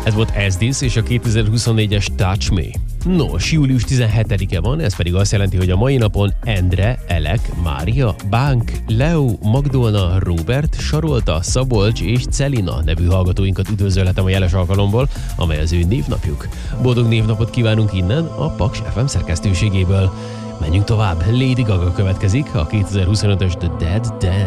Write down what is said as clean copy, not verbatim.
Ez volt As This és a 2024-es Touch Me. Nos, július 17-e van, ez pedig azt jelenti, hogy a mai napon Endre, Elek, Mária, Bánk, Leo, Magdolna, Róbert, Sarolta, Szabolcs és Celina nevű hallgatóinkat üdvözölhetem a jeles alkalomból, amely az ő névnapjuk. Boldog névnapot kívánunk innen a Paks FM szerkesztőségéből. Menjünk tovább, Lady Gaga következik, a 2025-ös The Dead Dance.